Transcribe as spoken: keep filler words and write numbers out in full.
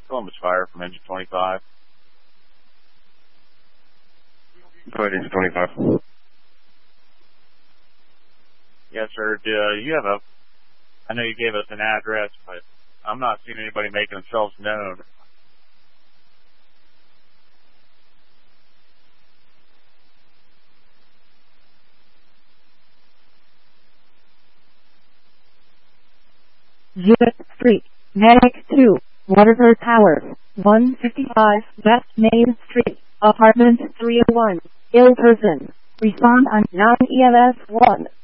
Columbus Fire from engine twenty-five. Go ahead, engine twenty-five. Yes, sir. Do uh, you have a, I know you gave us an address, but I'm not seeing anybody making themselves known. Judith Street, Medic two, Waterford Towers, one fifty-five West Main Street, Apartment three oh one, ill person. Respond on nine E M S one.